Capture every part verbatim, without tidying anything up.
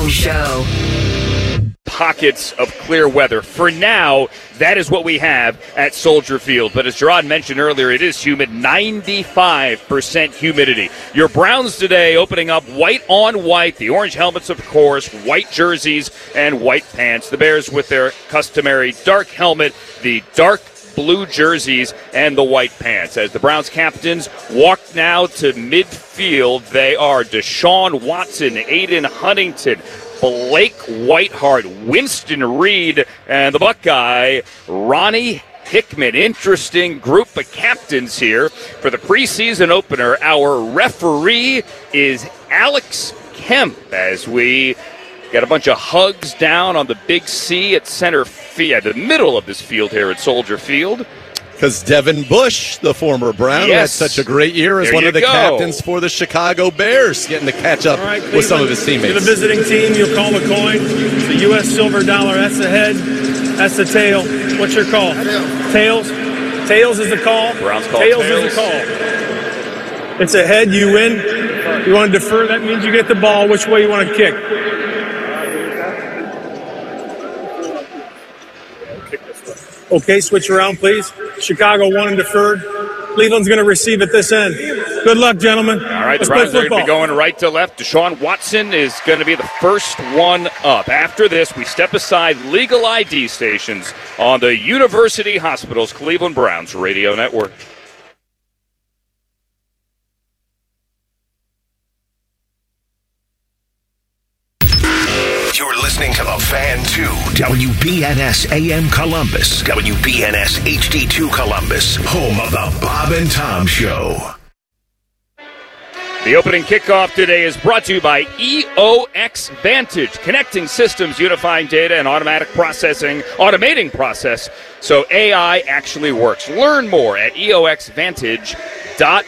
Tom Show. Pockets of clear weather. For now, that is what we have at Soldier Field. But as Gerard mentioned earlier, it is humid, ninety-five percent humidity. Your Browns today opening up white on white, the orange helmets, of course, white jerseys and white pants. The Bears with their customary dark helmet, the dark blue jerseys, and the white pants. As the Browns captains walk now to midfield, they are Deshaun Watson, Aiden Huntington, Blake Whiteheart, Winston Reed, and the Buckeye, Ronnie Hickman. Interesting group of captains here for the preseason opener. Our referee is Alex Kemp as we got a bunch of hugs down on the big C at center field, the middle of this field here at Soldier Field. Because Devin Bush, the former Brown, yes. had such a great year as there one of the go. captains for the Chicago Bears, getting to catch up right, with some of his teammates. To the visiting team, you'll call the coin. The U S silver dollar, that's the head, that's the tail. What's your call? Tails. Tails is the call. Browns call tails. tails. is the call. It's a head, you win. You want to defer, that means you get the ball. Which way you want to kick? Okay, switch around, please. Chicago won and deferred. Cleveland's going to receive at this end. Good luck, gentlemen. All right, Let's the Browns play are going to football. be going right to left. Deshaun Watson is going to be the first one up. After this, we step aside legal I D stations on the University Hospitals Cleveland Browns Radio Network. You're listening to The Fan two, W B N S A M Columbus, W B N S H D two Columbus, home of The Bob and Tom Show. The opening kickoff today is brought to you by E O X Vantage, connecting systems, unifying data, and automatic processing, automating process so A I actually works. Learn more at E O X vantage dot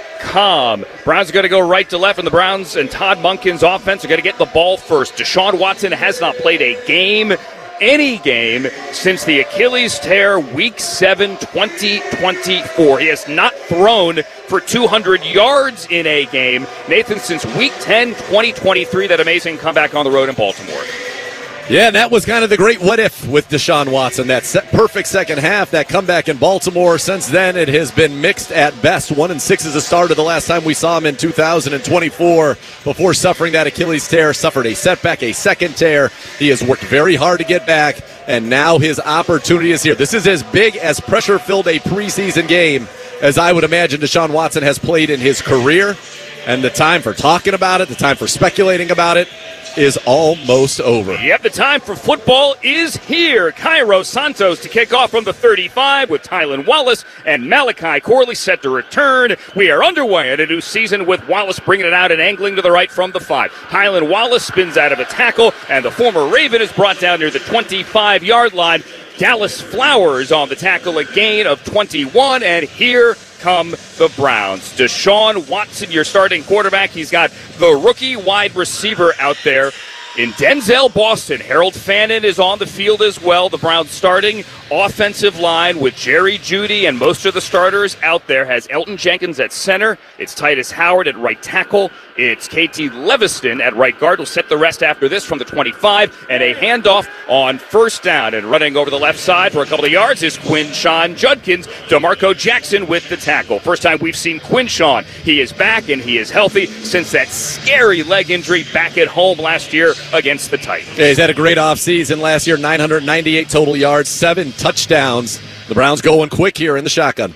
com. Browns are going to go right to left, and the Browns and Todd Monken's offense are going to get the ball first. Deshaun Watson has not played a game, any game, since the Achilles tear week seven, twenty twenty-four. He has not thrown for two hundred yards in a game. Nathan, since week ten, twenty twenty-three, that amazing comeback on the road in Baltimore. Yeah, that was kind of the great what if with Deshaun Watson. That set, perfect second half, that comeback in Baltimore. Since then, it has been mixed at best. One and six is a start of the last time we saw him in two thousand twenty-four. Before suffering that Achilles tear, suffered a setback, a second tear. He has worked very hard to get back, and now his opportunity is here. This is as big as pressure-filled a preseason game as I would imagine Deshaun Watson has played in his career. And the time for talking about it, the time for speculating about it, is almost over. Yep, the time for football is here. Cairo Santos to kick off from the thirty-five with Tylan Wallace and Malachi Corley set to return. We are underway at a new season with Wallace bringing it out and angling to the right from the five. Tylan Wallace spins out of a tackle, and the former Raven is brought down near the twenty-five-yard line. Dallas Flowers on the tackle, a gain of twenty-one, and here come the Browns. Deshaun Watson, your starting quarterback. He's got the rookie wide receiver out there in Denzel Boston. Harold Fannin is on the field as well. The Browns starting offensive line with Jerry Jeudy and most of the starters out there has Elton Jenkins at center. It's Titus Howard at right tackle. It's K T Leviston at right guard. We'll set the rest after this from the twenty-five, and a handoff on first down. And running over the left side for a couple of yards is Quinshon Judkins. DeMarco Jackson with the tackle. First time we've seen Quinshon. He is back, and he is healthy since that scary leg injury back at home last year against the Titans. Yeah, he's had a great offseason last year, nine hundred ninety-eight total yards, seven touchdowns. The Browns going quick here in the shotgun.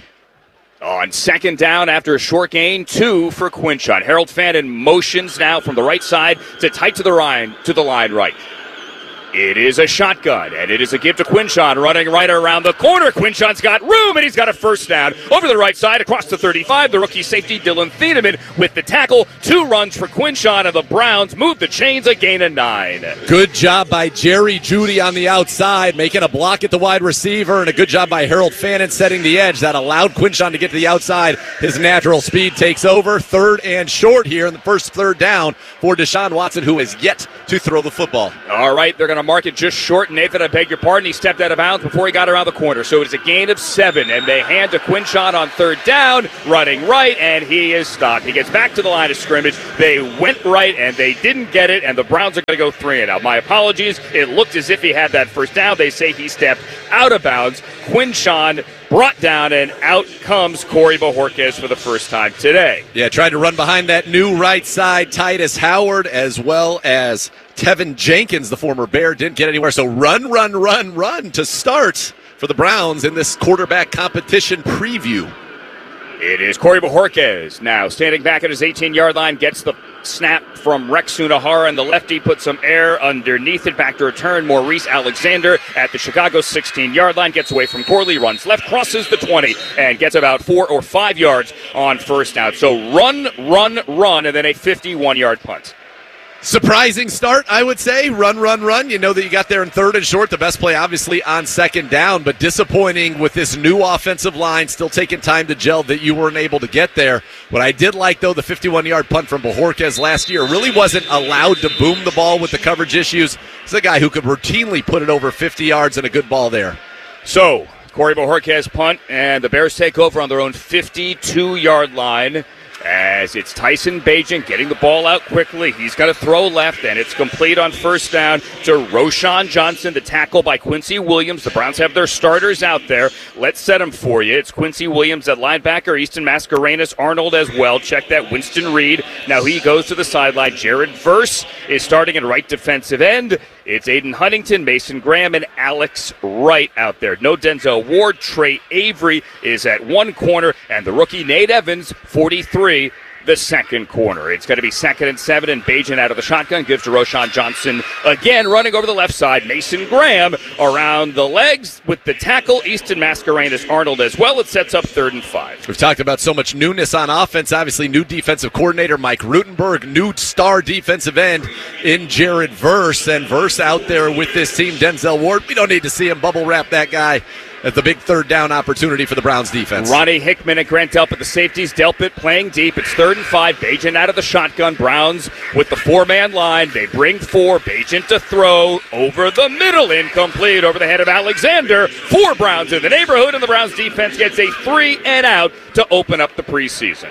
On second down after a short gain, two for Quinshon. Harold Fannin motions now from the right side to tight to the line, to the line right. It is a shotgun, and it is a give to Quinshon running right around the corner. Quinshon's got room, and he's got a first down. Over the right side, across the thirty-five, the rookie safety Dylan Thieneman with the tackle. Two runs for Quinshon, and the Browns move the chains, a gain of nine. Good job by Jerry Jeudy on the outside, making a block at the wide receiver, and a good job by Harold Fannin setting the edge. That allowed Quinshon to get to the outside. His natural speed takes over. Third and short here in the first third down for Deshaun Watson, who is yet to throw the football. All right, they're going to mark it just short. Nathan, I beg your pardon, he stepped out of bounds before he got around the corner. So it's a gain of seven, and they hand to Quinshon on third down, running right, and he is stopped. He gets back to the line of scrimmage. They went right, and they didn't get it, and the Browns are going to go three and out. My apologies. It looked as if he had that first down. They say he stepped out of bounds. Quinshon brought down, and out comes Corey Bojorquez for the first time today. Yeah, tried to run behind that new right side, Titus Howard, as well as Tevin Jenkins, the former Bear, didn't get anywhere. So run, run, run, run to start for the Browns in this quarterback competition preview. It is Corey Bojorquez now standing back at his eighteen-yard line, gets the snap from Rex Sunahara, and the lefty puts some air underneath it. Back to return, Maurice Alexander at the Chicago sixteen-yard line, gets away from Corley, runs left, crosses the twenty, and gets about four or five yards on first down. So run, run, run, and then a fifty-one-yard punt. Surprising start, I would say. Run, run, run. You know that you got there in third and short. The best play, obviously, on second down, but disappointing with this new offensive line, still taking time to gel that you weren't able to get there. What I did like, though, the fifty-one-yard punt from Bojorquez last year really wasn't allowed to boom the ball with the coverage issues. He's a guy who could routinely put it over fifty yards and a good ball there. So, Corey Bojorquez punt, and the Bears take over on their own fifty-two-yard line. As it's Tyson Bagent getting the ball out quickly. He's got to throw left, and it's complete on first down to Roschon Johnson. The tackle by Quincy Williams. The Browns have their starters out there. Let's set them for you. It's Quincy Williams at linebacker, Easton Mascarenas, Arnold as well. Check that, Winston Reed. Now he goes to the sideline. Jared Verse is starting in right defensive end. It's Aiden Huntington, Mason Graham, and Alex Wright out there. No Denzel Ward. Trey Avery is at one corner, and the rookie Nate Evans, forty-three, the second corner. It's going to be second and seven, and Bagent out of the shotgun gives to Roschon Johnson again, running over the left side. Mason Graham around the legs with the tackle. Easton Mascarenas, Arnold as well. It sets up third and five. We've talked about so much newness on offense. Obviously, new defensive coordinator Mike Rutenberg, new star defensive end in Jared Verse, and Verse out there with this team. Denzel Ward, we don't need to see him bubble wrap that guy. At the big third down opportunity for the Browns defense. Ronnie Hickman and Grant Delpit, the safeties. Delpit playing deep. It's third and five. Bagent out of the shotgun. Browns with the four-man line. They bring four. Bagent to throw over the middle. Incomplete over the head of Alexander. Four Browns in the neighborhood, and the Browns defense gets a three and out to open up the preseason.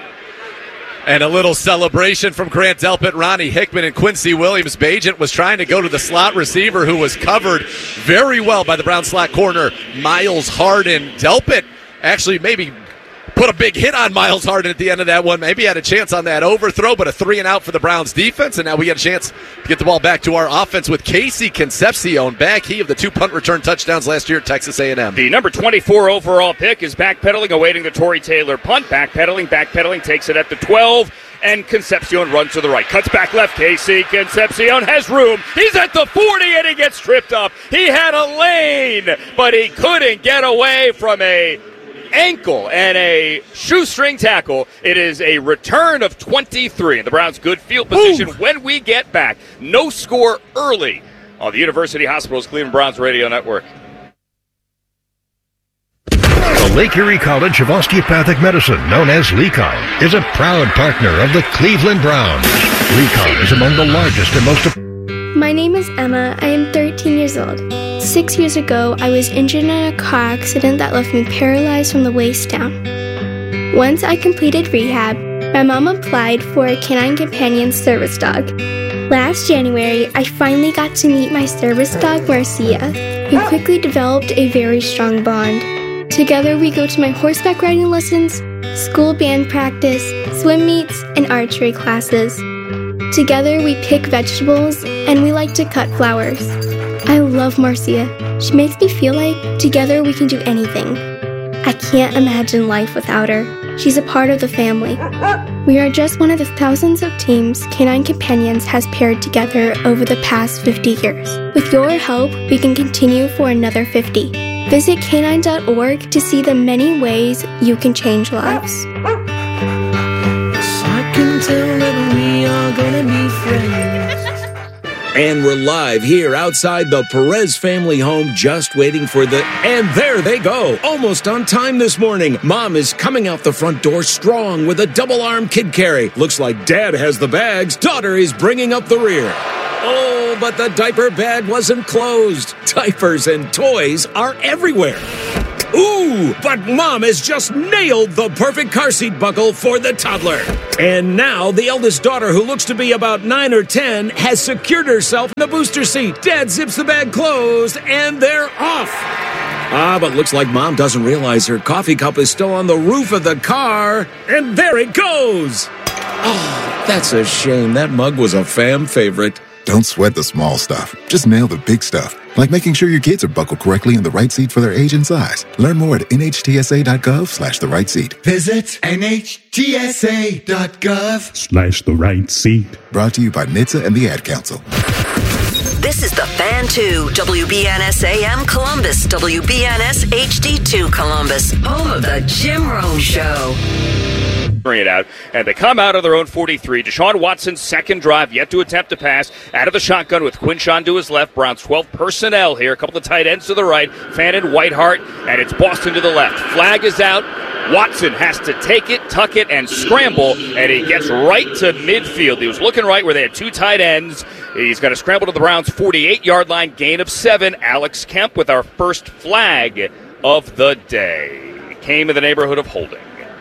And a little celebration from Grant Delpit, Ronnie Hickman, and Quincy Williams. Bagent was trying to go to the slot receiver who was covered very well by the Brown slot corner, Miles Harden. Delpit actually maybe put a big hit on Miles Harden at the end of that one. Maybe had a chance on that overthrow, but a three and out for the Browns defense. And now we get a chance to get the ball back to our offense with Casey Concepcion back. He of the two punt return touchdowns last year at Texas A and M. The number twenty-four overall pick is backpedaling, awaiting the Torrey Taylor punt. Backpedaling, backpedaling, takes it at the twelve. And Concepcion runs to the right. Cuts back left. Casey Concepcion has room. He's at the forty, and he gets tripped up. He had a lane, but he couldn't get away from a ankle and a shoestring tackle. It is a return of twenty-three. And the Browns good field position. Ooh. When we get back. No score early on the University Hospitals Cleveland Browns Radio Network. The Lake Erie College of Osteopathic Medicine, known as LECON, is a proud partner of the Cleveland Browns. LECON is among the largest and most... My name is Emma. I am thirteen years old. Six years ago, I was injured in a car accident that left me paralyzed from the waist down. Once I completed rehab, my mom applied for a Canine Companion service dog. Last January, I finally got to meet my service dog, Marcia, who quickly developed a very strong bond. Together, we go to my horseback riding lessons, school band practice, swim meets, and archery classes. Together, we pick vegetables, and we like to cut flowers. I love Marcia. She makes me feel like together we can do anything. I can't imagine life without her. She's a part of the family. We are just one of the thousands of teams Canine Companions has paired together over the past fifty years. With your help, we can continue for another fifty. Visit canine dot org to see the many ways you can change lives. Yes, I can tell that we are gonna be friends. And we're live here outside the Perez family home, just waiting for the... And there they go, almost on time this morning. Mom is coming out the front door strong with a double-arm kid carry. Looks like Dad has the bags. Daughter is bringing up the rear. Oh, but the diaper bag wasn't closed. Diapers and toys are everywhere. Ooh, but Mom has just nailed the perfect car seat buckle for the toddler. And now the eldest daughter, who looks to be about nine or ten, has secured herself in the booster seat. Dad zips the bag closed, and they're off. Ah, but looks like Mom doesn't realize her coffee cup is still on the roof of the car. And there it goes. Oh, that's a shame. That mug was a fam favorite. Don't sweat the small stuff. Just nail the big stuff, like making sure your kids are buckled correctly in the right seat for their age and size. Learn more at nhtsa.gov slash the right seat. Visit nhtsa.gov slash the right seat. Brought to you by N H T S A and the Ad Council. This is the Fan two, W B N S A M Columbus, W B N S H D two Columbus, home of the Jim Rome Show. Bring it out, and they come out of their own forty-three. Deshaun Watson's second drive, yet to attempt to pass, out of the shotgun with Quinshon to his left. Browns twelve personnel here, a couple of tight ends to the right, Fannin, Whitehart, and it's Boston to the left. Flag is out. Watson has to take it, tuck it, and scramble, and he gets right to midfield. He was looking right where they had two tight ends. He's going to scramble to the Browns' forty-eight-yard line, gain of seven. Alex Kemp with our first flag of the day. Came in the neighborhood of holding.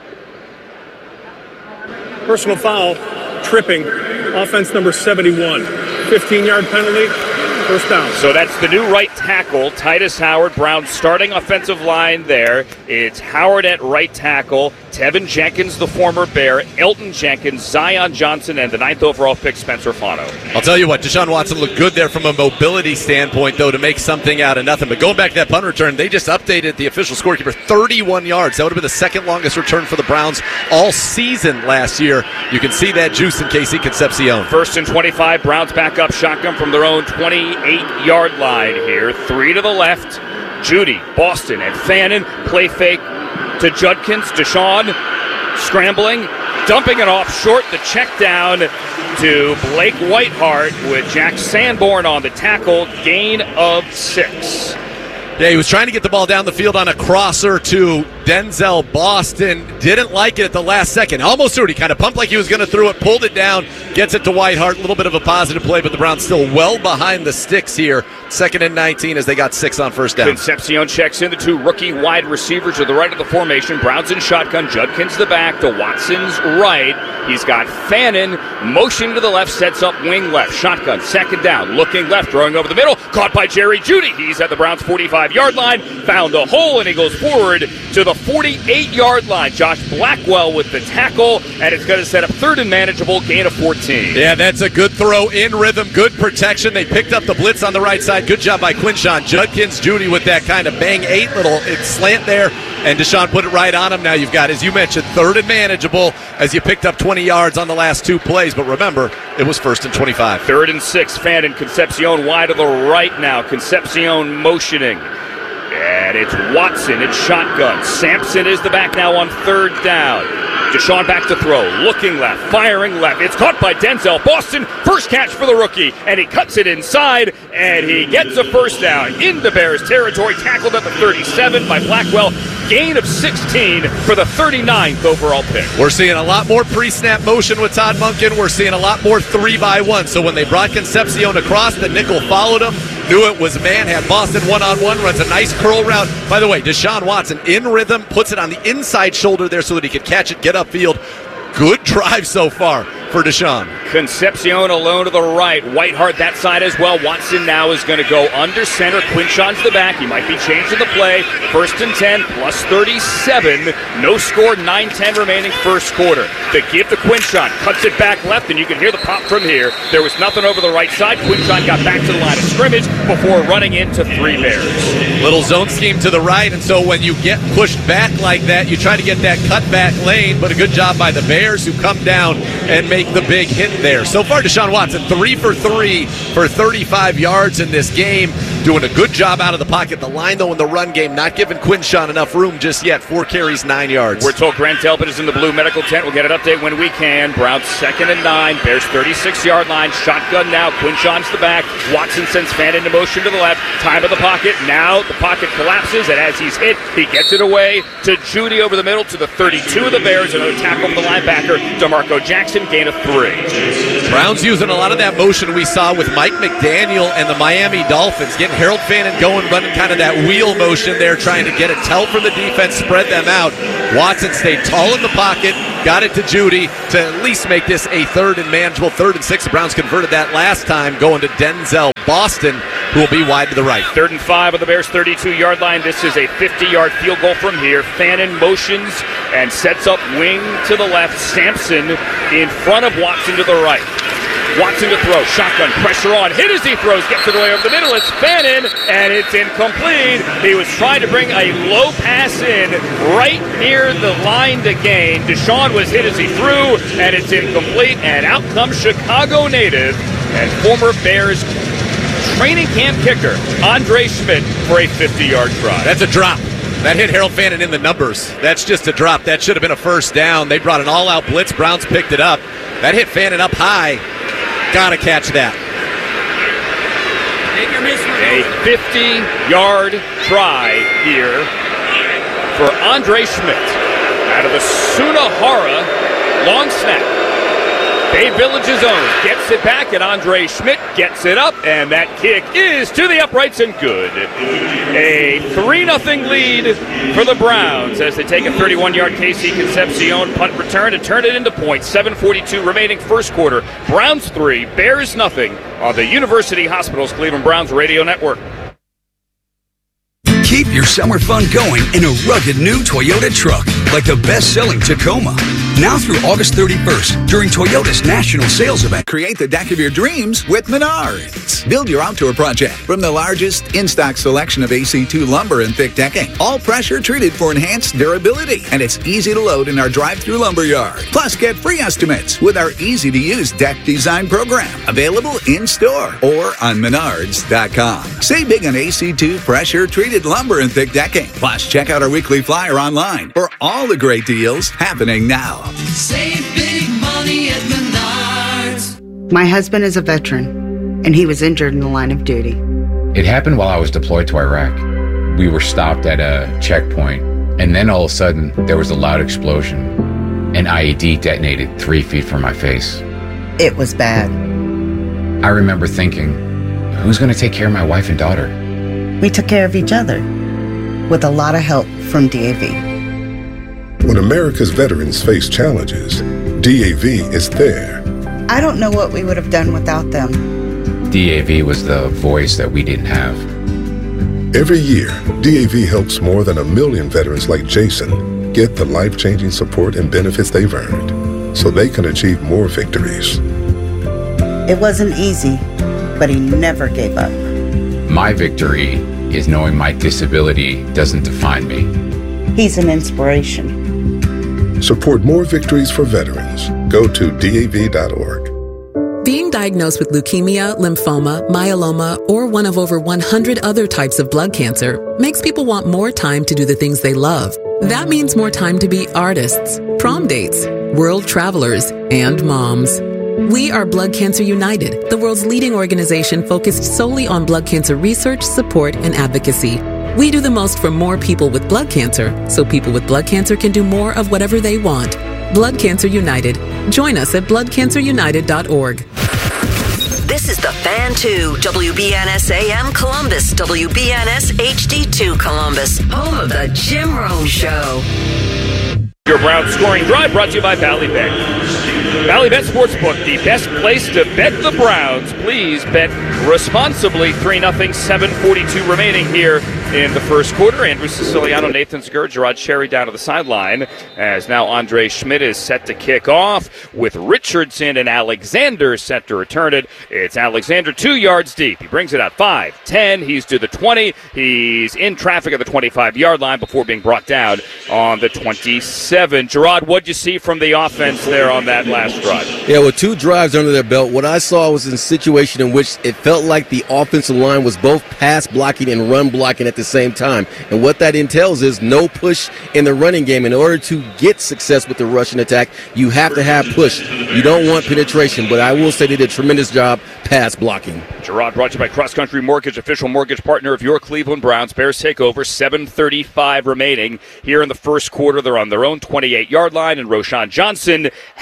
Personal foul, tripping, offense number seventy-one. fifteen-yard penalty, first down. So that's the new right tackle, Titus Howard. Brown's starting offensive line there. It's Howard at right tackle, Tevin Jenkins, the former Bear, Elton Jenkins, Zion Johnson, and the ninth overall pick, Spencer Fano. I'll tell you what, Deshaun Watson looked good there from a mobility standpoint, though, to make something out of nothing. But going back to that punt return, they just updated the official scorekeeper, thirty-one yards. That would have been the second longest return for the Browns all season last year. You can see that juice in K C Concepcion. First and twenty-five, Browns back up shotgun from their own twenty-eight-yard line here. Three to the left. Judy, Boston, and Fannin. Play fake to Judkins. Deshaun scrambling, dumping it off short. The check down to Blake Whitehart with Jack Sanborn on the tackle. Gain of six. Yeah, he was trying to get the ball down the field on a crosser to Denzel Boston. Didn't like it at the last second. Almost threw it. He kind of pumped like he was going to throw it, pulled it down, gets it to Whitehart. A little bit of a positive play, but the Browns still well behind the sticks here. Second and nineteen as they got six on first down. Concepcion checks in. The two rookie wide receivers to the right of the formation. Browns in shotgun. Judkins the back to Watson's right. He's got Fannin. Motion to the left. Sets up wing left. Shotgun. Second down. Looking left. Throwing over the middle. Caught by Jerry Judy. He's at the Browns' forty-five-yard line. Found a hole, and he goes forward to the forty-eight-yard line. Josh Blackwell with the tackle, and it's going to set up third and manageable. Gain of fourteen. Yeah, that's a good throw in rhythm. Good protection. They picked up the blitz on the right side. Good job by Quinshon. Judkins, Judy with that kind of bang eight little slant there, and Deshaun put it right on him. Now you've got, as you mentioned, third and manageable as you picked up twenty yards on the last two plays. But remember, it was first and twenty-five. Third and six. Fannin, Concepcion wide to the right now. Concepcion motioning. And it's Watson. It's shotgun. Sampson is the back now on third down. Deshaun back to throw. Looking left. Firing left. It's caught by Denzel Boston. First catch for the rookie. And he cuts it inside. And he gets a first down into Bears territory. Tackled at the thirty-seven by Blackwell. Gain of sixteen for the thirty-ninth overall pick. We're seeing a lot more pre-snap motion with Todd Monken. We're seeing a lot more three by one. So when they brought Concepcion across, the nickel followed him. Knew it was man. Had Boston one-on-one. Runs a nice curl route. By the way, Deshaun Watson in rhythm. Puts it on the inside shoulder there so that he could catch it, get upfield. Good drive so far for Deshaun. Concepcion alone to the right. Whitehart that side as well. Watson now is going to go under center. Quinshon's the back. He might be changing the play. First and ten, plus thirty-seven. No score, nine ten remaining first quarter. The give to Quinshon. Cuts it back left, and you can hear the pop from here. There was nothing over the right side. Quinshon got back to the line of scrimmage before running into three Bears. Little zone scheme to the right, and so when you get pushed back like that, you try to get that cutback lane, but a good job by the Bears who come down and make the big hit there. So far, Deshaun Watson, three for three for thirty-five yards in this game. Doing a good job out of the pocket. The line, though, in the run game, not giving Quinshon enough room just yet. Four carries, nine yards. We're told Grant Delpit is in the blue medical tent. We'll get an update when we can. Browns second and nine. Bears thirty-six-yard line. Shotgun now. Quinshon's the back. Watson sends Fan into motion to the left. Time of the pocket. Now the pocket collapses, and as he's hit, he gets it away to Judy over the middle to the thirty-two of the Bears. Another tackle from the linebacker, DeMarco Jackson. Gain of three. Browns using a lot of that motion we saw with Mike McDaniel and the Miami Dolphins, getting Harold Fannin going, running kind of that wheel motion there, trying to get a tell from the defense, spread them out. Watson stayed tall in the pocket, got it to Judy to at least make this a third and manageable, third and six. The Browns converted that last time, going to Denzel Boston, who will be wide to the right. Third and five on the Bears' thirty-two-yard line. This is a fifty-yard field goal from here. Fannin motions and sets up wing to the left. Sampson in front of Watson to the right. Watson to throw. Shotgun. Pressure on. Hit as he throws. Gets it away over the middle. It's Fannin, and it's incomplete. He was trying to bring a low pass in right near the line to gain. Deshaun was hit as he threw, and it's incomplete. And out comes Chicago native and former Bears training camp kicker Andre Schmidt for a fifty-yard try. That's a drop. That hit Harold Fannin in the numbers. That's just a drop. That should have been a first down. They brought an all-out blitz. Browns picked it up. That hit Fannin up high. Gotta catch that. A fifty-yard try here for Andre Schmidt out of the Sunahara. Long snap. Bay Village's own gets it back, and Andre Schmidt gets it up, and that kick is to the uprights and good. A three nothing lead for the Browns as they take a thirty-one-yard K C Concepcion punt return and turn it into points. seven forty-two remaining first quarter. Browns three, Bears nothing on the University Hospitals Cleveland Browns radio network. Keep your summer fun going in a rugged new Toyota truck, like the best-selling Tacoma. Now through August thirty-first, during Toyota's national sales event. Create the deck of your dreams with Menards. Build your outdoor project from the largest in-stock selection of A C two lumber and thick decking. All pressure treated for enhanced durability. And it's easy to load in our drive-through lumber yard. Plus, get free estimates with our easy-to-use deck design program. Available in-store or on menards dot com. Save big on A C two pressure treated lumber and thick decking. Plus, check out our weekly flyer online for all the great deals happening now. Save big money at Menards. My husband is a veteran, and he was injured in the line of duty. It happened while I was deployed to Iraq. We were stopped at a checkpoint, and then all of a sudden, there was a loud explosion. An I E D detonated three feet from my face. It was bad. I remember thinking, who's going to take care of my wife and daughter? We took care of each other, with a lot of help from D A V. When America's veterans face challenges, D A V is there. I don't know what we would have done without them. D A V was the voice that we didn't have. Every year, D A V helps more than a million veterans like Jason get the life-changing support and benefits they've earned so they can achieve more victories. It wasn't easy, but he never gave up. My victory is knowing my disability doesn't define me. He's an inspiration. Support more victories for veterans. Go to D A V dot org. Being diagnosed with leukemia, lymphoma, myeloma, or one of over one hundred other types of blood cancer makes people want more time to do the things they love. That means more time to be artists, prom dates, world travelers, and moms. We are Blood Cancer United, the world's leading organization focused solely on blood cancer research, support, and advocacy. We do the most for more people with blood cancer, so people with blood cancer can do more of whatever they want. Blood Cancer United. Join us at blood cancer united dot org. This is the Fan two, W B N S A M Columbus, W B N S H D two Columbus, home of the Jim Rome Show. Your Browns scoring drive brought to you by Ballybet. Ballybet Sportsbook, the best place to bet the Browns. Please bet responsibly. three nothing, seven forty-two remaining here in the first quarter. Andrew Siciliano, Nathan Zgur, Gerard Cherry down to the sideline as now Andre Schmidt is set to kick off with Richardson and Alexander set to return it. It's Alexander two yards deep. He brings it out five, ten. He's to the twenty. He's in traffic at the twenty-five-yard line before being brought down on the twenty-seven. Gerard, what'd you see from the offense there on that last drive? Yeah, with two drives under their belt, what I saw was a situation in which it felt like the offensive line was both pass blocking and run blocking at the same time. And what that entails is no push in the running game. In order to get success with the rushing attack, you have to have push. You don't want penetration, but I will say they did a tremendous job pass blocking. Gerard brought to you by Cross Country Mortgage, official mortgage partner of your Cleveland Browns. Bears take over, seven thirty-five remaining here in the first quarter. They're on their own twenty-eight-yard line, and Roshan Johnson has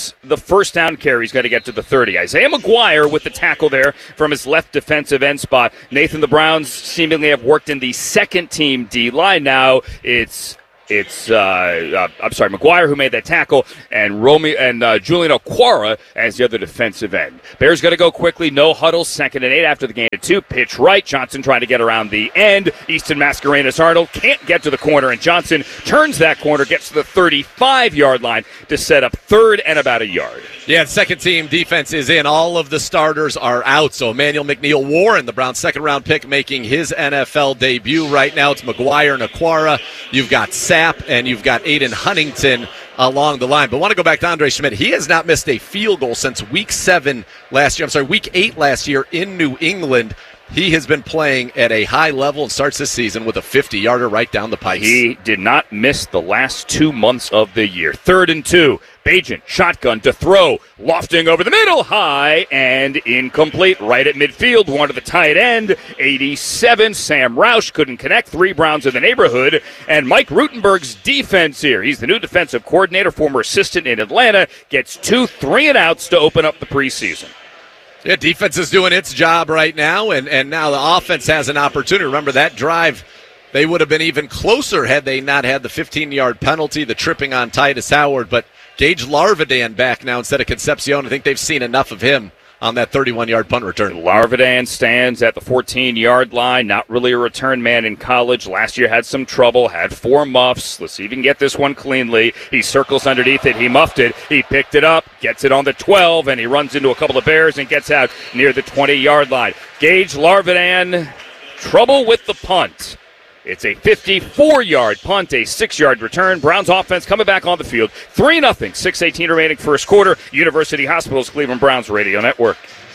gets the first down carry. He's got to get to the thirty. Isaiah McGuire with the tackle there from his left defensive end spot. Nathan, the Browns seemingly have worked in the second team D-line. Now it's It's, uh, uh, I'm sorry, McGuire who made that tackle, and Romeo and uh, Julian Okwara as the other defensive end. Bears got to go quickly. No huddle. Second and eight after the gain of two. Pitch right. Johnson trying to get around the end. Easton Mascarenas-Arnold can't get to the corner, and Johnson turns that corner, gets to the thirty-five-yard line to set up third and about a yard. Yeah, second team defense is in. All of the starters are out. So Emmanuel McNeil Warren, the Browns' second-round pick, making his N F L debut right now. It's McGuire and Okwara. You've got Sapp, and you've got Aiden Huntington along the line. But I want to go back to Andre Schmidt. He has not missed a field goal since week seven last year. I'm sorry, week eight last year in New England. He has been playing at a high level and starts this season with a fifty-yarder right down the pipes. He did not miss the last two months of the year. Third and two. Bajan, shotgun to throw, lofting over the middle, high and incomplete. Right at midfield, one to the tight end, eighty-seven. Sam Roush couldn't connect. Three Browns in the neighborhood. And Mike Rutenberg's defense here. He's the new defensive coordinator, former assistant in Atlanta. Gets two three and outs to open up the preseason. Yeah, defense is doing its job right now, and, and now the offense has an opportunity. Remember that drive, they would have been even closer had they not had the fifteen-yard penalty, the tripping on Titus Howard. But Gage Larvidan back now instead of Concepcion. I think they've seen enough of him on that thirty-one-yard punt return. Larvidan stands at the fourteen-yard line. Not really a return man in college. Last year had some trouble, had four muffs. Let's see if he can get this one cleanly. He circles underneath it. He muffed it. He picked it up, gets it on the twelve, and he runs into a couple of Bears and gets out near the twenty-yard line. Gage Larvidan, trouble with the punt. It's a fifty-four-yard punt, a six-yard return. Browns offense coming back on the field. three nothing, six eighteen remaining first quarter. University Hospitals, Cleveland Browns Radio Network.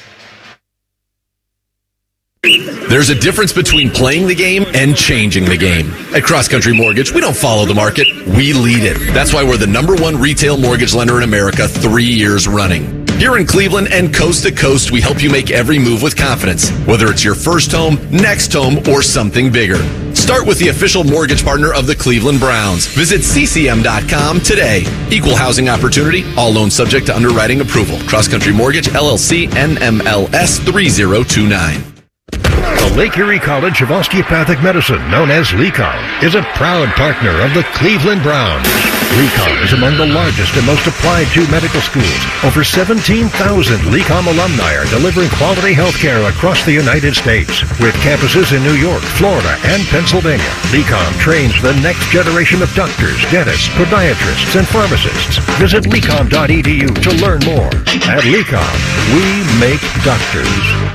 There's a difference between playing the game and changing the game. At Cross Country Mortgage, we don't follow the market, we lead it. That's why we're the number one retail mortgage lender in America three years running. Here in Cleveland and coast to coast, we help you make every move with confidence, whether it's your first home, next home, or something bigger. Start with the official mortgage partner of the Cleveland Browns. Visit C C M dot com today. Equal housing opportunity, all loans subject to underwriting approval. Cross Country Mortgage, L L C, N M L S three zero two nine. The Lake Erie College of Osteopathic Medicine, known as LECOM, is a proud partner of the Cleveland Browns. LECOM is among the largest and most applied to medical schools. Over seventeen thousand LECOM alumni are delivering quality health care across the United States. With campuses in New York, Florida, and Pennsylvania, LECOM trains the next generation of doctors, dentists, podiatrists, and pharmacists. Visit lecom dot e d u to learn more. At LECOM, we make doctors.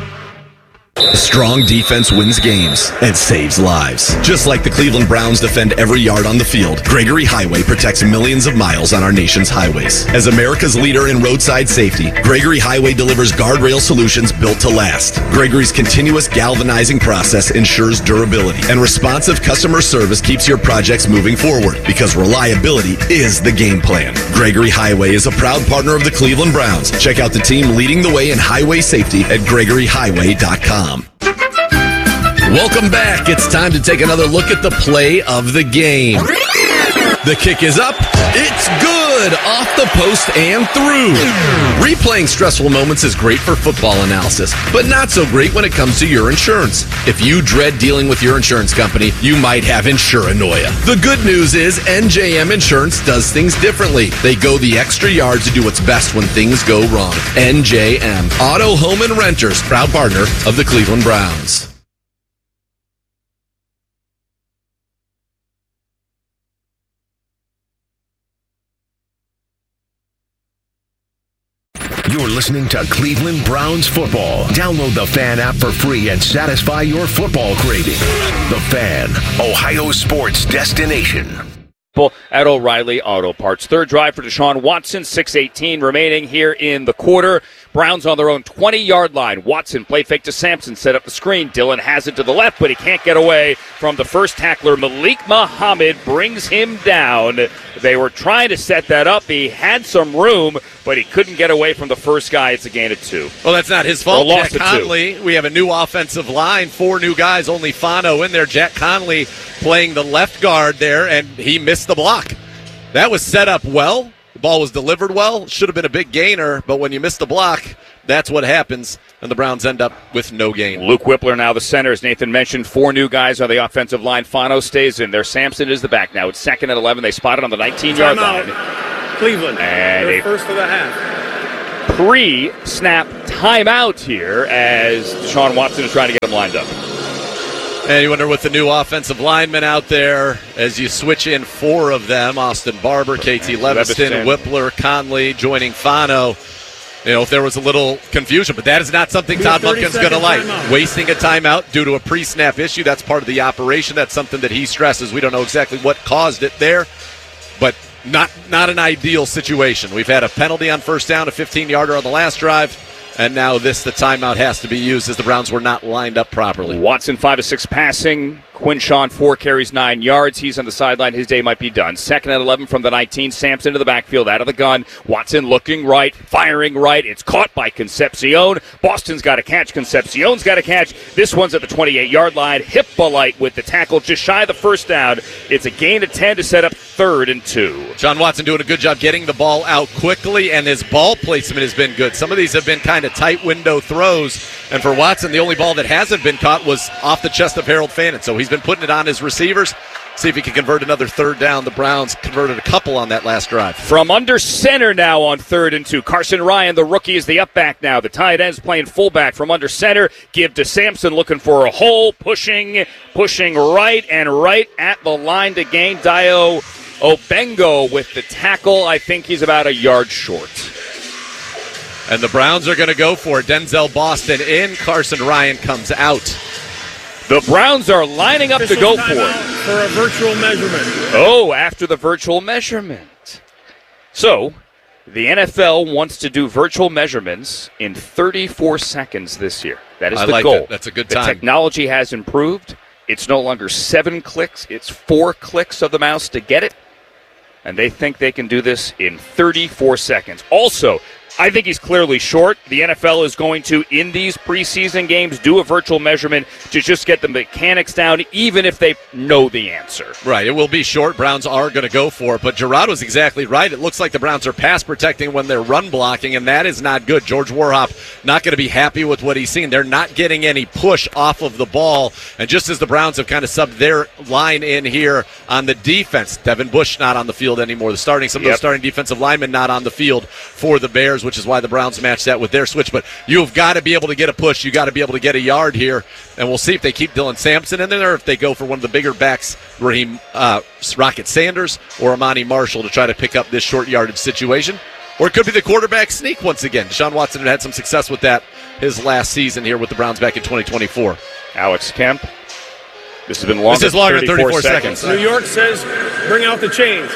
A strong defense wins games and saves lives. Just like the Cleveland Browns defend every yard on the field, Gregory Highway protects millions of miles on our nation's highways. As America's leader in roadside safety, Gregory Highway delivers guardrail solutions built to last. Gregory's continuous galvanizing process ensures durability, and responsive customer service keeps your projects moving forward, because reliability is the game plan. Gregory Highway is a proud partner of the Cleveland Browns. Check out the team leading the way in highway safety at gregory highway dot com. Welcome back. It's time to take another look at the play of the game. The kick is up. It's good. Off the post and through. Replaying stressful moments is great for football analysis, but not so great when it comes to your insurance. If you dread dealing with your insurance company, you might have insuranoia. The good news is N J M Insurance does things differently. They go the extra yard to do what's best when things go wrong. N J M, Auto, Home, and Renters, proud partner of the Cleveland Browns. You're listening to Cleveland Browns football. Download the Fan app for free and satisfy your football craving. The Fan, Ohio sports destination. At O'Reilly Auto Parts. Third drive for Deshaun Watson, six eighteen remaining here in the quarter. Browns on their own twenty-yard line. Watson play fake to Sampson, set up the screen. Dillon has it to the left, but he can't get away from the first tackler. Malik Muhammad brings him down. They were trying to set that up. He had some room, but he couldn't get away from the first guy. It's a gain of two. Well, that's not his fault. Jack Conley, we have a new offensive line, four new guys, only Fano in there. Jack Conley playing the left guard there, and he missed the block. That was set up well. The ball was delivered well. Should have been a big gainer, but when you miss the block, that's what happens, and the Browns end up with no gain. Luke Whippler now the center. As Nathan mentioned, four new guys on the offensive line. Fano stays in there. Sampson is the back now. It's second and eleven. They spotted on the nineteen-yard line. Cleveland. And They're a first of the half. Pre-snap timeout here as Deshaun Watson is trying to get them lined up. And you wonder with the new offensive linemen out there, as you switch in four of them, Austin Barber, K T Leviston, Leviston. Whippler, Conley, joining Fano. You know, if there was a little confusion, but that is not something Todd Monken's going to like. Timeout. Wasting a timeout due to a pre-snap issue, that's part of the operation. That's something that he stresses. We don't know exactly what caused it there, but not not an ideal situation. We've had a penalty on first down, a fifteen-yarder on the last drive, and now this, the timeout has to be used as the Browns were not lined up properly. Watson five of six passing. Quinshawn four carries, nine yards. He's on the sideline. His day might be done. Second and eleven from the nineteen. Sampson to the backfield, out of the gun. Watson looking right, firing right. It's caught by Concepcion. Boston's got to catch. Concepcion's got to catch. This one's at the twenty-eight-yard line. Hippolyte with the tackle, just shy of the first down. It's a gain of ten to set up third and two. John Watson doing a good job getting the ball out quickly, and his ball placement has been good. Some of these have been kind of tight window throws, and for Watson, the only ball that hasn't been caught was off the chest of Harold Fannin. So he's been putting it on his receivers. See if he can convert another third down. The Browns converted a couple on that last drive. From under center now on third and two. Carson Ryan, the rookie, is the up back now. The tight end's playing fullback from under center. Give to Sampson, looking for a hole. Pushing, pushing right and right at the line to gain. Dio Obengo with the tackle. I think he's about a yard short. And the Browns are going to go for it. Denzel Boston in. Carson Ryan comes out. The Browns are lining up to go for it. For a virtual measurement. Oh, after the virtual measurement. So, the N F L wants to do virtual measurements in thirty-four seconds this year. That is I the like goal. That. That's a good time. The technology has improved. It's no longer seven clicks. It's four clicks of the mouse to get it. And they think they can do this in thirty-four seconds. Also, I think he's clearly short. The N F L is going to, in these preseason games, do a virtual measurement to just get the mechanics down, even if they know the answer. Right, it will be short. Browns are going to go for it. But Gerard was exactly right. It looks like the Browns are pass protecting when they're run blocking, and that is not good. George Warhop not going to be happy with what he's seen. They're not getting any push off of the ball. And just as the Browns have kind of subbed their line in here on the defense, Devin Bush not on the field anymore. The starting, some of Yep. those starting defensive linemen not on the field for the Bears, which is why the Browns match that with their switch. But you've got to be able to get a push. You've got to be able to get a yard here. And we'll see if they keep Dylan Sampson in there or if they go for one of the bigger backs, Raheem uh, Rocket Sanders or Amani Marshall, to try to pick up this short yardage situation. Or it could be the quarterback sneak once again. Deshaun Watson had had some success with that his last season here with the Browns back in twenty twenty-four. Alex Kemp. This has been longer, this is longer than than thirty-four, thirty-four seconds. seconds. New York says, bring out the chains.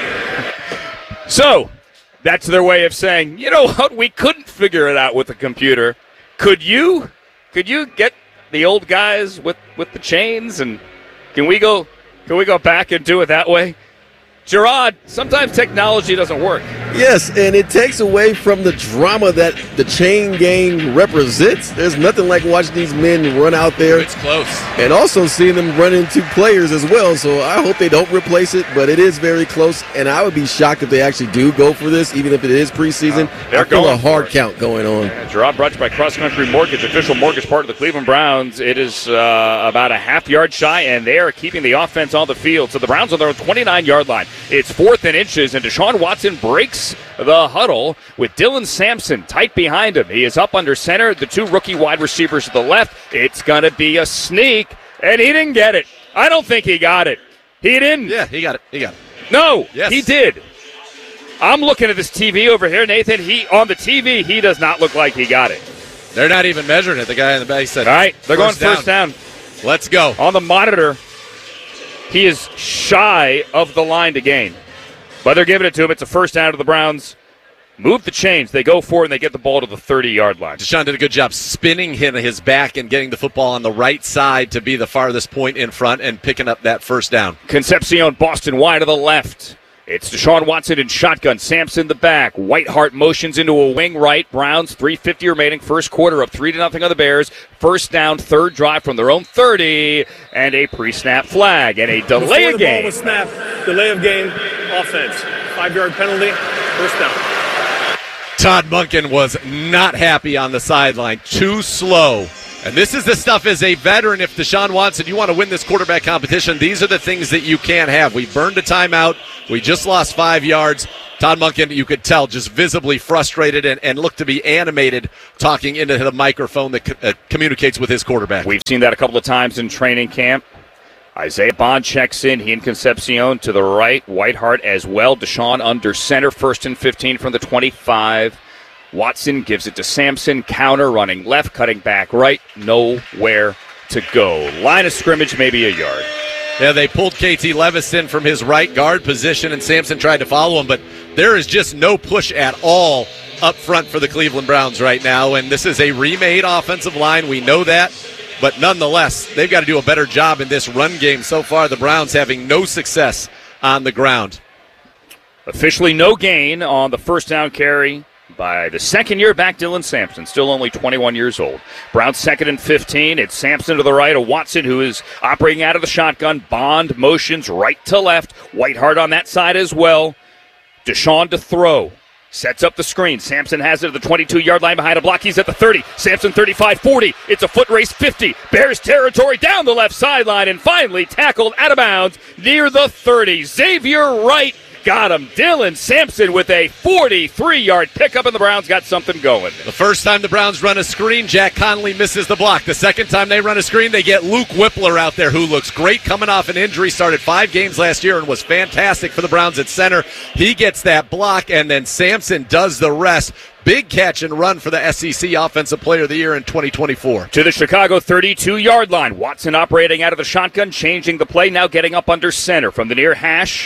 So, that's their way of saying, you know what, we couldn't figure it out with the computer. Could you? Could you get the old guys with, with the chains, and can we go can we go back and do it that way? Gerard, sometimes technology doesn't work. Yes, and it takes away from the drama that the chain gang represents. There's nothing like watching these men run out there. It's close. And also seeing them run into players as well. So I hope they don't replace it, but it is very close. And I would be shocked if they actually do go for this, even if it is preseason. Uh, they're I feel going a hard for it. count going on. Uh, Gerard brought to you by Cross Country Mortgage, official mortgage partner of the Cleveland Browns. It is uh, about a half yard shy, and they are keeping the offense on the field. So the Browns on their twenty-nine-yard line. It's fourth and inches, and Deshaun Watson breaks the huddle with Dylan Sampson tight behind him. He is up under center. The two rookie wide receivers to the left. It's going to be a sneak, and he didn't get it. I don't think he got it. He didn't. Yeah, he got it. He got it. No, Yes. he did. I'm looking at this T V over here, Nathan. He on the T V, he does not look like he got it. They're not even measuring it. The guy in the back said, All right, they're first going first down. Let's go. On the monitor, he is shy of the line to gain. But they're giving it to him. It's a first down to the Browns. Move the chains. They go for it, and they get the ball to the thirty-yard line. Deshaun did a good job spinning him his back and getting the football on the right side to be the farthest point in front and picking up that first down. Concepcion, Boston wide to the left. It's Deshaun Watson in shotgun. Sampson the back. Whiteheart motions into a wing right. Browns, three fifty remaining. First quarter up three to nothing on the Bears. First down, third drive from their own thirty. And a pre-snap flag. And a delay Before of the ball game. was snapped, delay of game, offense. Five-yard penalty. First down. Todd Monken was not happy on the sideline. Too slow. And this is the stuff as a veteran. If Deshaun Watson, you want to win this quarterback competition, these are the things that you can't have. We burned a timeout. We just lost five yards. Todd Monken, you could tell, just visibly frustrated and, and looked to be animated talking into the microphone that co- uh, communicates with his quarterback. We've seen that a couple of times in training camp. Isaiah Bond checks in. He and Concepcion to the right. Whitehart as well. Deshaun under center. First and fifteen from the twenty-five. Watson gives it to Sampson. Counter running left, cutting back right. Nowhere to go. Line of scrimmage, maybe a yard. Yeah, they pulled K T Levis in from his right guard position, and Sampson tried to follow him, but there is just no push at all up front for the Cleveland Browns right now, and this is a remade offensive line. We know that, but nonetheless, they've got to do a better job in this run game. So far, the Browns having no success on the ground. Officially no gain on the first down carry by the second-year back Dylan Sampson, still only twenty-one years old. Browns second and fifteen. It's Sampson to the right of Watson, who is operating out of the shotgun. Bond motions right to left. Whitehart on that side as well. Deshaun to throw. Sets up the screen. Sampson has it at the twenty-two-yard line behind a block. He's at the thirty. Sampson thirty-five forty. It's a foot race fifty. Bears territory down the left sideline and finally tackled out of bounds near the thirty. Xavier Wright got him. Dylan Sampson with a forty-three-yard pickup, and the Browns got something going. The first time the Browns run a screen, Jack Conley misses the block. The second time they run a screen, they get Luke Whippler out there, who looks great coming off an injury, started five games last year and was fantastic for the Browns at center. He gets that block, and then Sampson does the rest. Big catch and run for the S E C Offensive Player of the Year in twenty twenty-four. To the Chicago thirty-two-yard line. Watson operating out of the shotgun, changing the play, now getting up under center from the near hash.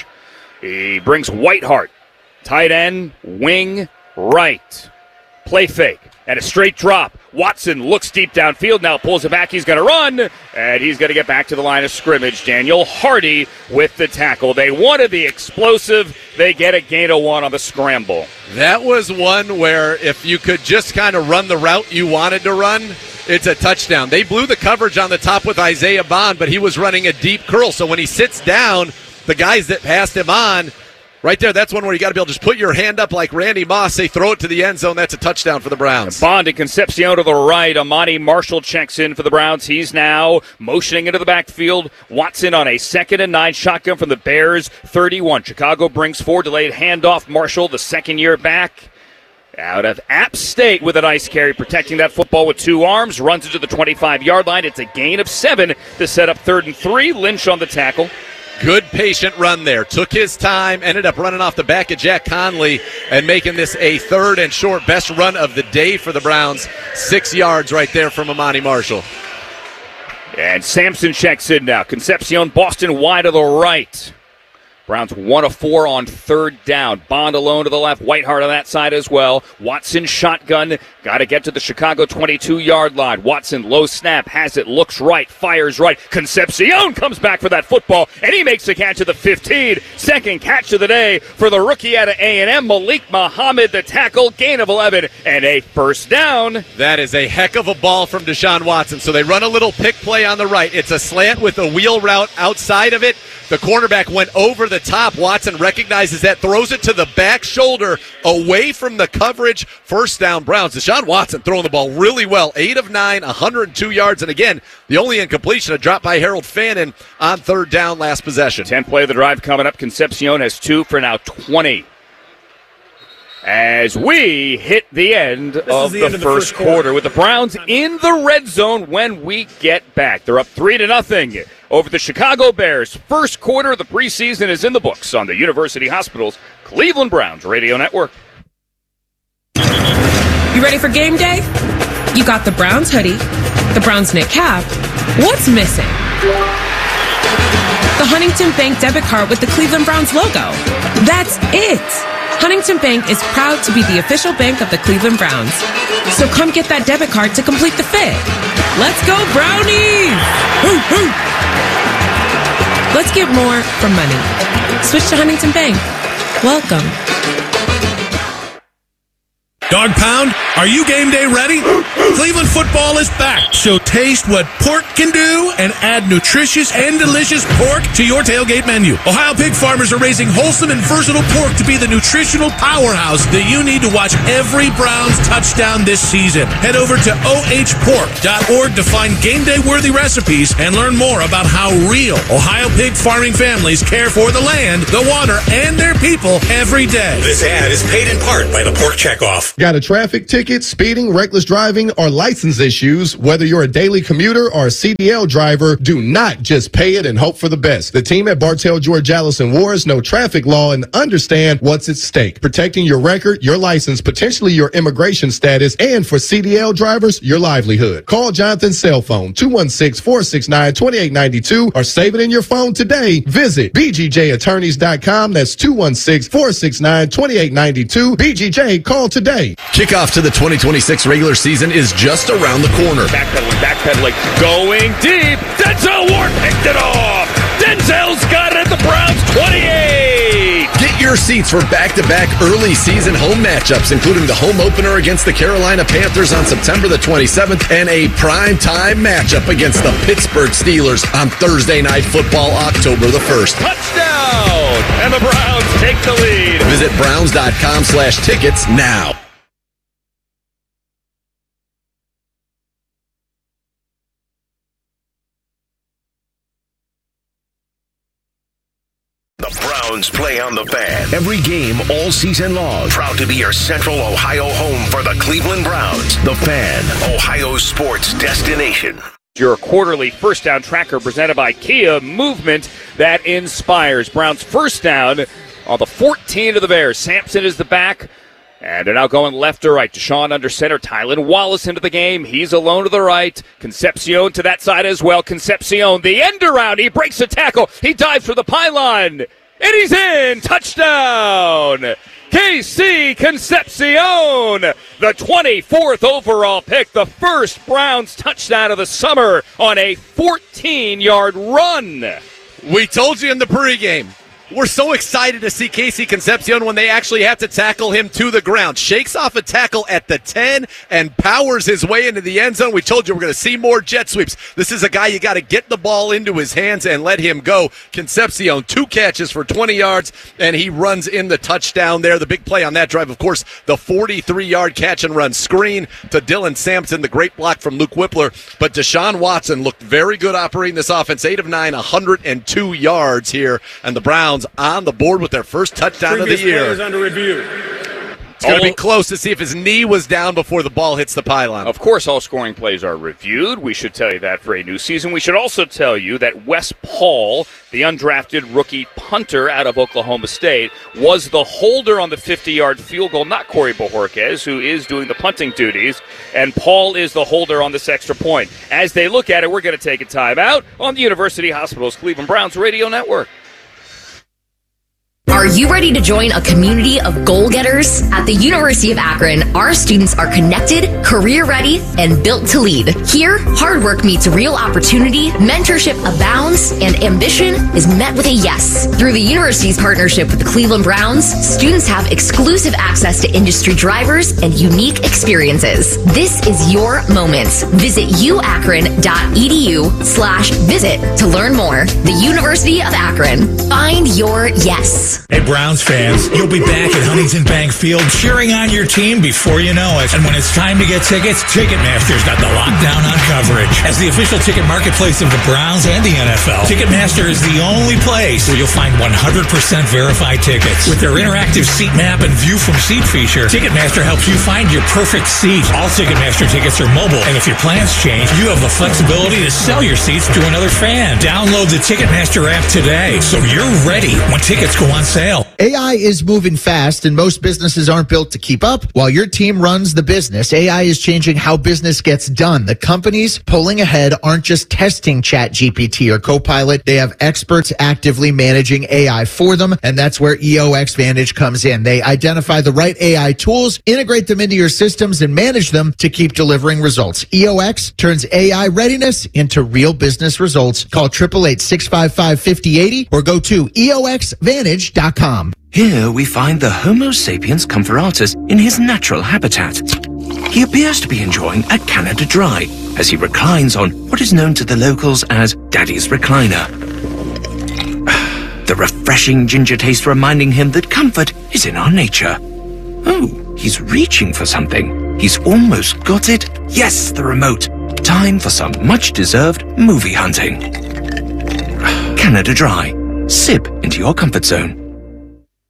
He brings Whitehart, tight end, wing, right. Play fake and a straight drop. Watson looks deep downfield, now pulls it back. He's going to run, and he's going to get back to the line of scrimmage. Daniel Hardy with the tackle. They wanted the explosive. They get a gain of one on the scramble. That was one where if you could just kind of run the route you wanted to run, it's a touchdown. They blew the coverage on the top with Isaiah Bond, but he was running a deep curl. So when he sits down, the guys that passed him on, right there, that's one where you got to be able to just put your hand up like Randy Moss, say throw it to the end zone. That's a touchdown for the Browns. Bond and Concepcion to the right. Amani Marshall checks in for the Browns. He's now motioning into the backfield. Watson on a second and nine shotgun from the Bears thirty-one. Chicago brings four. Delayed handoff. Marshall, the second year back, out of App State with a nice carry, protecting that football with two arms. Runs into the twenty-five-yard line. It's a gain of seven to set up third and three. Lynch on the tackle. Good patient run there. Took his time, ended up running off the back of Jack Conley and making this a third and short. Best run of the day for the Browns. Six yards right there from Amani Marshall. And Sampson checks in now. Concepcion, Boston wide to the right. Browns one of four on third down. Bond alone to the left. Whitehart on that side as well. Watson shotgun. Got to get to the Chicago twenty-two-yard line. Watson low snap. Has it. Looks right. Fires right. Concepcion comes back for that football, and he makes the catch of the fifteen. Second catch of the day for the rookie out of A and M, Malik Muhammad, the tackle. Gain of eleven and a first down. That is a heck of a ball from Deshaun Watson. So they run a little pick play on the right. It's a slant with a wheel route outside of it. The cornerback went over the top. Watson recognizes that, throws it to the back shoulder, away from the coverage. First down, Browns. Deshaun Watson throwing the ball really well. eight of nine, one hundred two yards. And again, the only incompletion, a drop by Harold Fannin on third down last possession. ten play of the drive coming up. Concepcion has two for now twenty. As we hit the end, of the, the, end of the first, first quarter. quarter with the Browns in the red zone when we get back. They're up three to nothing over the Chicago Bears. First quarter of the preseason is in the books on the University Hospitals Cleveland Browns Radio Network. You ready for game day? You got the Browns hoodie, the Browns knit cap. What's missing? The Huntington Bank debit card with the Cleveland Browns logo. That's it. Huntington Bank is proud to be the official bank of the Cleveland Browns. So come get that debit card to complete the fit. Let's go, Brownies! Woo, woo. Let's get more for money. Switch to Huntington Bank. Welcome. Dog Pound, are you game day ready? Cleveland football is back, so taste what pork can do and add nutritious and delicious pork to your tailgate menu. Ohio pig farmers are raising wholesome and versatile pork to be the nutritional powerhouse that you need to watch every Browns touchdown this season. Head over to O H pork dot org to find game day worthy recipes and learn more about how real Ohio pig farming families care for the land, the water, and their people every day. This ad is paid in part by the Pork Checkoff. Got a traffic ticket, speeding, reckless driving, or license issues? Whether you're a daily commuter or a C D L driver, do not just pay it and hope for the best. The team at Bartell, George Allison Wars know traffic law and understand what's at stake. Protecting your record, your license, potentially your immigration status, and for C D L drivers, your livelihood. Call Jonathan's cell phone, two one six, four six nine, two eight nine two, or save it in your phone today. Visit B G J attorneys dot com. That's two one six, four six nine, two eight nine two. B G J, call today. Kickoff to the twenty twenty-six regular season is just around the corner. Backpedaling, backpedaling, going deep. Denzel Ward picked it off. Denzel's got it at the Browns twenty-eight. Get your seats for back-to-back early season home matchups, including the home opener against the Carolina Panthers on September the twenty-seventh and a primetime matchup against the Pittsburgh Steelers on Thursday Night Football, October the first. Touchdown! And the Browns take the lead. Visit browns dot com slash tickets now. The Browns play on the Fan. Every game all season long. Proud to be your Central Ohio home for the Cleveland Browns. The Fan, Ohio's sports destination. Your quarterly first down tracker presented by Kia, movement that inspires. Browns first down on the fourteen of the Bears. Sampson is the back. And they're now going left to right. Deshaun under center. Tylan Wallace into the game. He's alone to the right. Concepcion to that side as well. Concepcion, the end around. He breaks the tackle. He dives for the pylon. And he's in. Touchdown. K C Concepcion, the twenty-fourth overall pick. The first Browns touchdown of the summer on a fourteen-yard run. We told you in the pregame. We're so excited to see K C Concepcion when they actually have to tackle him to the ground. Shakes off a tackle at the ten and powers his way into the end zone. We told you we're going to see more jet sweeps. This is a guy you got to get the ball into his hands and let him go. Concepcion, two catches for twenty yards, and he runs in the touchdown there. The big play on that drive, of course, the forty-three-yard catch and run screen to Dylan Sampson, the great block from Luke Whippler. But Deshaun Watson looked very good operating this offense. eight of nine, one hundred two yards here, and the Browns on the board with their first touchdown Previous of the year. play is under review. It's going to be close to see if his knee was down before the ball hits the pylon. Of course, all scoring plays are reviewed. We should tell you that for a new season. We should also tell you that Wes Paul, the undrafted rookie punter out of Oklahoma State, was the holder on the fifty-yard field goal, not Corey Bojorquez, who is doing the punting duties, and Paul is the holder on this extra point. As they look at it, we're going to take a timeout on the University Hospitals Cleveland Browns Radio Network. Are you ready to join a community of goal-getters? At the University of Akron, our students are connected, career-ready, and built to lead. Here, hard work meets real opportunity, mentorship abounds, and ambition is met with a yes. Through the university's partnership with the Cleveland Browns, students have exclusive access to industry drivers and unique experiences. This is your moment. Visit uakron.edu slash visit to learn more. The University of Akron. Find your yes. Hey, Browns fans, you'll be back at Huntington Bank Field cheering on your team before you know it. And when it's time to get tickets, Ticketmaster's got the lockdown on coverage. As the official ticket marketplace of the Browns and the N F L, Ticketmaster is the only place where you'll find one hundred percent verified tickets. With their interactive seat map and view from seat feature, Ticketmaster helps you find your perfect seat. All Ticketmaster tickets are mobile, and if your plans change, you have the flexibility to sell your seats to another fan. Download the Ticketmaster app today so you're ready when tickets go on sale. A I is moving fast, and most businesses aren't built to keep up. While your team runs the business, A I is changing how business gets done. The companies pulling ahead aren't just testing ChatGPT or Copilot. They have experts actively managing A I for them, and that's where E O X Vantage comes in. They identify the right A I tools, integrate them into your systems, and manage them to keep delivering results. E O X turns A I readiness into real business results. Call eight eight eight, six five five, five oh eight oh or go to E O X Vantage dot com. Here we find the Homo sapiens comparatus in his natural habitat. He appears to be enjoying a Canada Dry as he reclines on what is known to the locals as Daddy's Recliner. The refreshing ginger taste reminding him that comfort is in our nature. Oh, he's reaching for something. He's almost got it. Yes, the remote. Time for some much-deserved movie hunting. Canada Dry. Sip into your comfort zone.